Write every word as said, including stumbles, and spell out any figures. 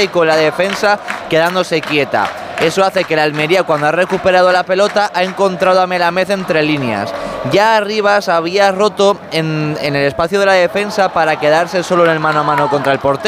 y con la defensa quedándose quieta. Eso hace que la Almería, cuando ha recuperado la pelota, ha encontrado a Melamed entre líneas. Ya Arribas había roto en, en el espacio de la defensa para quedarse solo en el mano a mano contra el portero.